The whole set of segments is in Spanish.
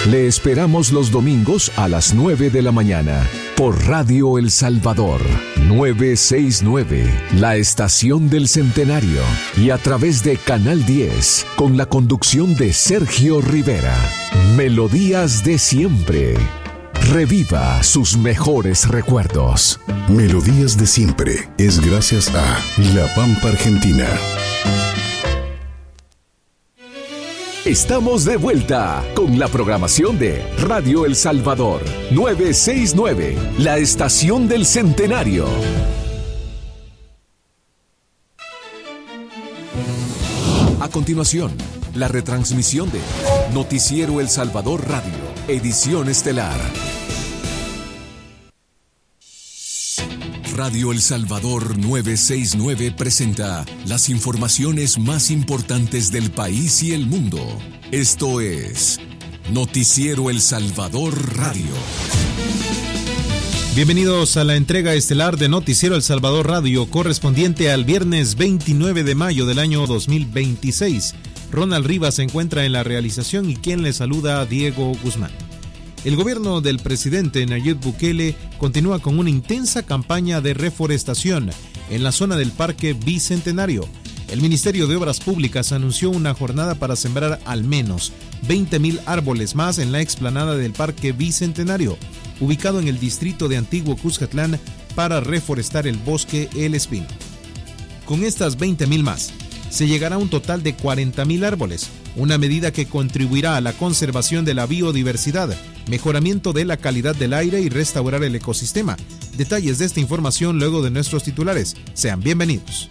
Le esperamos los domingos a las 9 de la mañana por Radio El Salvador 969, la estación del Centenario, y a través de Canal 10 con la conducción de Sergio Rivera. Melodías de siempre. Reviva sus mejores recuerdos. Melodías de siempre es gracias a La Pampa Argentina. Estamos de vuelta con la programación de Radio El Salvador 969, la estación del Centenario. A continuación, la retransmisión de Noticiero El Salvador Radio, edición estelar. Radio El Salvador 969 presenta las informaciones más importantes del país y el mundo. Esto es Noticiero El Salvador Radio. Bienvenidos a la entrega estelar de Noticiero El Salvador Radio, correspondiente al viernes 29 de mayo del año 2026. Ronald Rivas se encuentra en la realización y quien le saluda, Diego Guzmán. El gobierno del presidente Nayib Bukele continúa con una intensa campaña de reforestación en la zona del Parque Bicentenario. El Ministerio de Obras Públicas anunció una jornada para sembrar al menos 20,000 árboles más en la explanada del Parque Bicentenario, ubicado en el distrito de Antiguo Cuscatlán, para reforestar el bosque El Espino. Con estas 20,000 más, se llegará a un total de 40,000 árboles, una medida que contribuirá a la conservación de la biodiversidad, mejoramiento de la calidad del aire y restaurar el ecosistema. Detalles de esta información luego de nuestros titulares. Sean bienvenidos.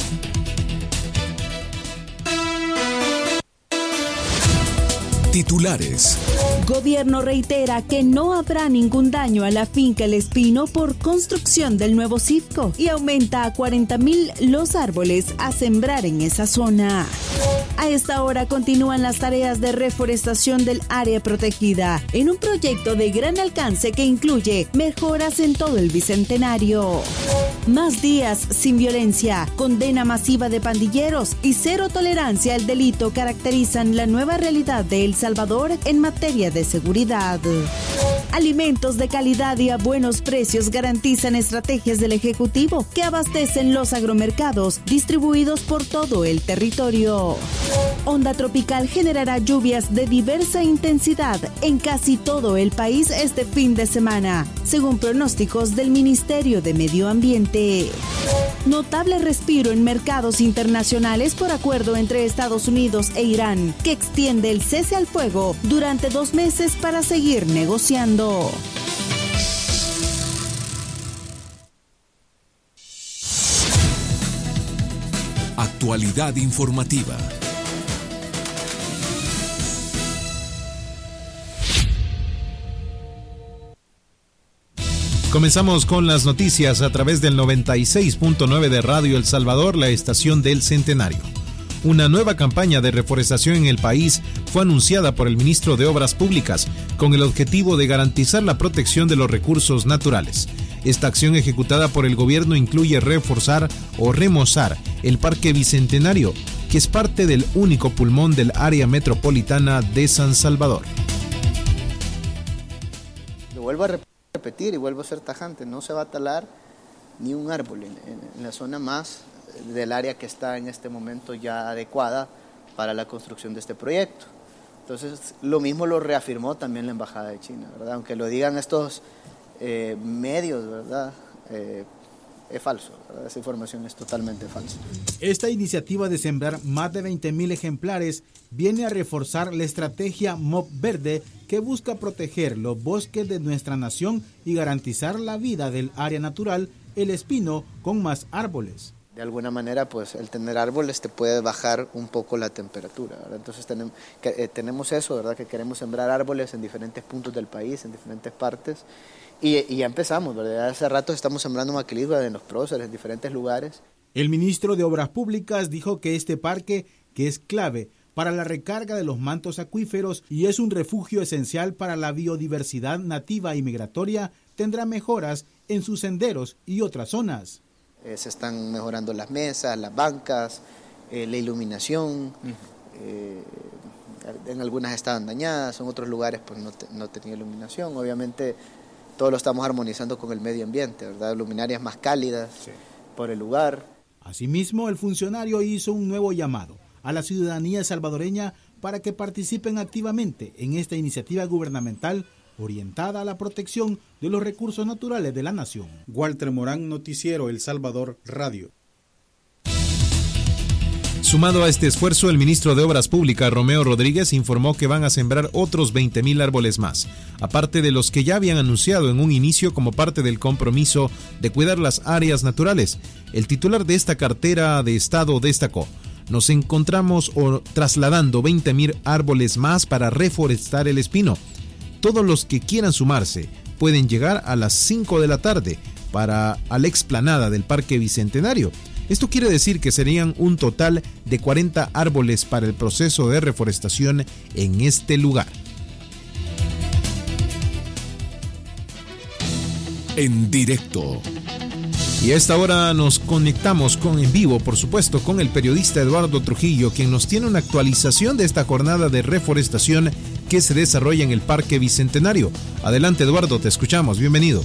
Titulares. Gobierno reitera que no habrá ningún daño a la finca El Espino por construcción del nuevo CIFCO y aumenta a 40,000 los árboles a sembrar en esa zona. A esta hora continúan las tareas de reforestación del área protegida en un proyecto de gran alcance que incluye mejoras en todo el Bicentenario. Más días sin violencia, condena masiva de pandilleros y cero tolerancia al delito caracterizan la nueva realidad de El Salvador en materia de seguridad. Alimentos de calidad y a buenos precios garantizan estrategias del Ejecutivo que abastecen los agromercados distribuidos por todo el territorio. Onda tropical generará lluvias de diversa intensidad en casi todo el país este fin de semana, según pronósticos del Ministerio de Medio Ambiente. Notable respiro en mercados internacionales por acuerdo entre Estados Unidos e Irán, que extiende el cese al fuego durante 2 meses para seguir negociando. Actualidad informativa. Comenzamos con las noticias a través del 96.9 de Radio El Salvador, la estación del Centenario. Una nueva campaña de reforestación en el país fue anunciada por el ministro de Obras Públicas con el objetivo de garantizar la protección de los recursos naturales. Esta acción ejecutada por el gobierno incluye reforzar o remozar el Parque Bicentenario, que es parte del único pulmón del área metropolitana de San Salvador. Lo vuelvo a repetir y vuelvo a ser tajante, no se va a talar ni un árbol en la zona más del área que está en este momento ya adecuada para la construcción de este proyecto. Entonces, lo mismo lo reafirmó también la Embajada de China, ¿verdad? Aunque lo digan estos medios, ¿verdad? Es falso, ¿verdad? Esa información es totalmente falsa. Esta iniciativa de sembrar más de 20,000 ejemplares viene a reforzar la estrategia MOP Verde, que busca proteger los bosques de nuestra nación y garantizar la vida del área natural El Espino con más árboles. De alguna manera, pues el tener árboles te puede bajar un poco la temperatura, ¿verdad? Entonces tenemos eso, ¿verdad? Que queremos sembrar árboles en diferentes puntos del país, en diferentes partes, y ya empezamos, ¿verdad? Hace rato estamos sembrando maquilículas en los próceres, en diferentes lugares. El ministro de Obras Públicas dijo que este parque, que es clave para la recarga de los mantos acuíferos y es un refugio esencial para la biodiversidad nativa y migratoria, tendrá mejoras en sus senderos y otras zonas. Se están mejorando las mesas, las bancas, la iluminación, En algunas estaban dañadas, en otros lugares pues no tenía iluminación. Obviamente todo lo estamos armonizando con el medio ambiente, ¿verdad? Luminarias más cálidas por el lugar. Asimismo, el funcionario hizo un nuevo llamado a la ciudadanía salvadoreña para que participen activamente en esta iniciativa gubernamental orientada a la protección de los recursos naturales de la nación. Walter Morán, Noticiero El Salvador Radio. Sumado a este esfuerzo, el ministro de Obras Públicas, Romeo Rodríguez, informó que van a sembrar otros 20,000 árboles más, aparte de los que ya habían anunciado en un inicio como parte del compromiso de cuidar las áreas naturales. El titular de esta cartera de Estado destacó: nos encontramos trasladando 20,000 árboles más para reforestar el Espino. Todos los que quieran sumarse pueden llegar a las 5 de la tarde a la explanada del Parque Bicentenario. Esto quiere decir que serían un total de 40 árboles para el proceso de reforestación en este lugar. En directo. Y a esta hora nos conectamos en vivo, por supuesto, con el periodista Eduardo Trujillo, quien nos tiene una actualización de esta jornada de reforestación que se desarrolla en el Parque Bicentenario. Adelante, Eduardo, te escuchamos. Bienvenido.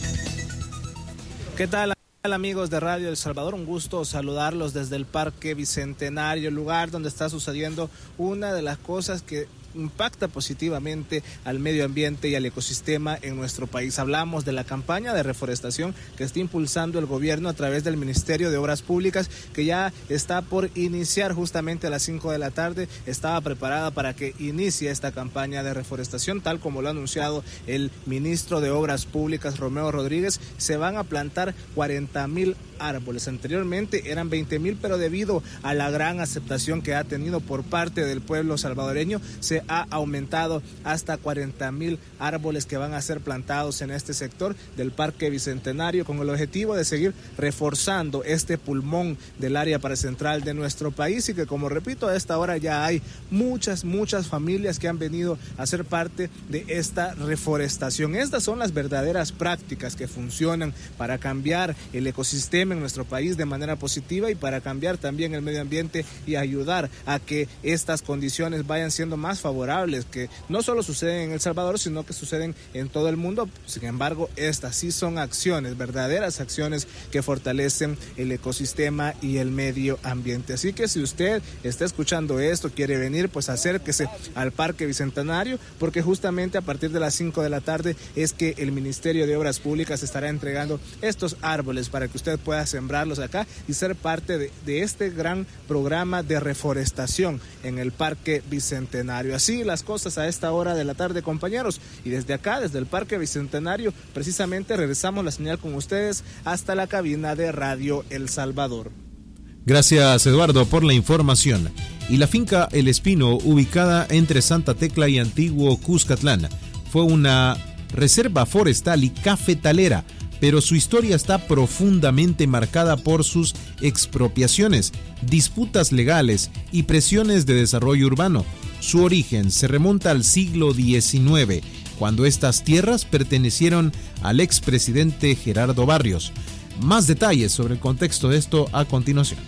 ¿Qué tal, amigos de Radio El Salvador? Un gusto saludarlos desde el Parque Bicentenario, lugar donde está sucediendo una de las cosas que impacta positivamente al medio ambiente y al ecosistema en nuestro país. Hablamos de la campaña de reforestación que está impulsando el gobierno a través del Ministerio de Obras Públicas, que ya está por iniciar justamente a las 5 de la tarde. Estaba preparada para que inicie esta campaña de reforestación, tal como lo ha anunciado el ministro de Obras Públicas, Romeo Rodríguez. Se van a plantar 40,000 árboles. Anteriormente eran 20,000, pero debido a la gran aceptación que ha tenido por parte del pueblo salvadoreño, se ha aumentado hasta 40,000 árboles que van a ser plantados en este sector del Parque Bicentenario, con el objetivo de seguir reforzando este pulmón del área paracentral de nuestro país, y que, como repito, a esta hora ya hay muchas familias que han venido a ser parte de esta reforestación. Estas son las verdaderas prácticas que funcionan para cambiar el ecosistema en nuestro país de manera positiva, y para cambiar también el medio ambiente y ayudar a que estas condiciones vayan siendo más favorables, que no solo suceden en El Salvador, sino que suceden en todo el mundo. Sin embargo, estas sí son acciones, verdaderas acciones que fortalecen el ecosistema y el medio ambiente. Así que si usted está escuchando esto, quiere venir, pues acérquese al Parque Bicentenario, porque justamente a partir de las 5 de la tarde es que el Ministerio de Obras Públicas estará entregando estos árboles para que usted pueda sembrarlos acá y ser parte de este gran programa de reforestación en el Parque Bicentenario. Así las cosas a esta hora de la tarde, compañeros, y desde acá, desde el Parque Bicentenario, precisamente regresamos la señal con ustedes hasta la cabina de Radio El Salvador. Gracias, Eduardo, por la información. Y la finca El Espino, ubicada entre Santa Tecla y Antiguo Cuscatlán, fue una reserva forestal y cafetalera, pero su historia está profundamente marcada por sus expropiaciones, disputas legales y presiones de desarrollo urbano. Su origen se remonta al siglo XIX, cuando estas tierras pertenecieron al expresidente Gerardo Barrios. Más detalles sobre el contexto de esto a continuación.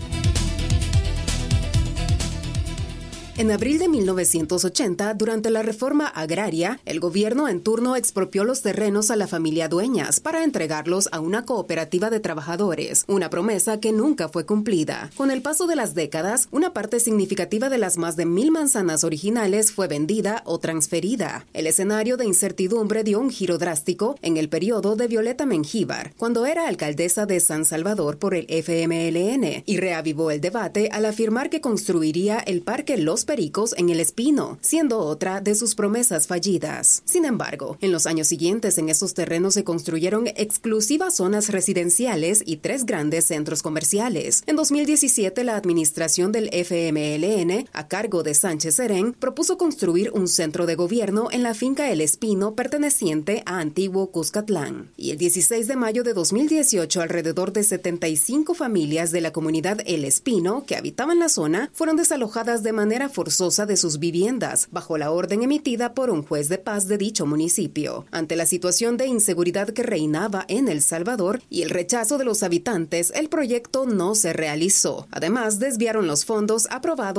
En abril de 1980, durante la reforma agraria, el gobierno en turno expropió los terrenos a la familia Dueñas para entregarlos a una cooperativa de trabajadores, una promesa que nunca fue cumplida. Con el paso de las décadas, una parte significativa de las más de 1,000 manzanas originales fue vendida o transferida. El escenario de incertidumbre dio un giro drástico en el periodo de Violeta Mengíbar, cuando era alcaldesa de San Salvador por el FMLN, y reavivó el debate al afirmar que construiría el Parque Los Pericos en El Espino, siendo otra de sus promesas fallidas. Sin embargo, en los años siguientes en esos terrenos se construyeron exclusivas zonas residenciales y 3 grandes centros comerciales. En 2017, la administración del FMLN, a cargo de Sánchez Serén, propuso construir un centro de gobierno en la finca El Espino perteneciente a Antiguo Cuscatlán. Y el 16 de mayo de 2018, alrededor de 75 familias de la comunidad El Espino que habitaban la zona fueron desalojadas de manera forzosa de sus viviendas, bajo la orden emitida por un juez de paz de dicho municipio. Ante la situación de inseguridad que reinaba en El Salvador y el rechazo de los habitantes, el proyecto no se realizó. Además, desviaron los fondos aprobados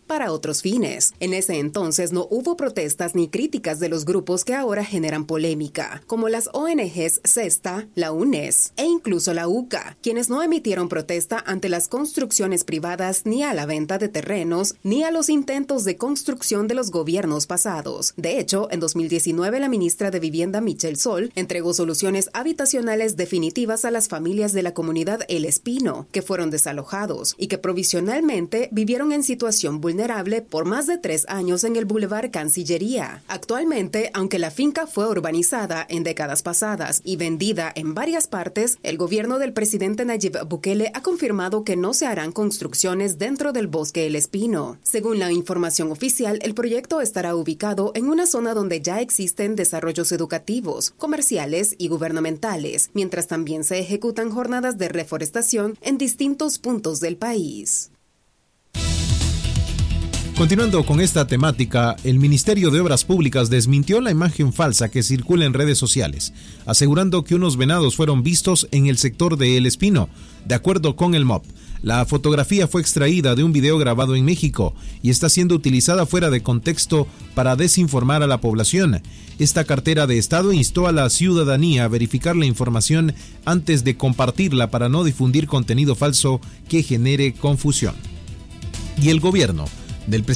para otros fines. En ese entonces no hubo protestas ni críticas de los grupos que ahora generan polémica, como las ONGs CESTA, la UNES e incluso la UCA, quienes no emitieron protesta ante las construcciones privadas ni a la venta de terrenos ni a los intentos de construcción de los gobiernos pasados. De hecho, en 2019 la ministra de Vivienda Michelle Sol entregó soluciones habitacionales definitivas a las familias de la comunidad El Espino, que fueron desalojados y que provisionalmente vivieron en situación vulnerable por más de 3 años en el Boulevard Cancillería. Actualmente, aunque la finca fue urbanizada en décadas pasadas y vendida en varias partes, el gobierno del presidente Nayib Bukele ha confirmado que no se harán construcciones dentro del bosque El Espino. Según la información oficial, el proyecto estará ubicado en una zona donde ya existen desarrollos educativos, comerciales y gubernamentales, mientras también se ejecutan jornadas de reforestación en distintos puntos del país. Continuando con esta temática, el Ministerio de Obras Públicas desmintió la imagen falsa que circula en redes sociales, asegurando que unos venados fueron vistos en el sector de El Espino. De acuerdo con el MOP, la fotografía fue extraída de un video grabado en México y está siendo utilizada fuera de contexto para desinformar a la población. Esta cartera de Estado instó a la ciudadanía a verificar la información antes de compartirla para no difundir contenido falso que genere confusión. Y el gobierno del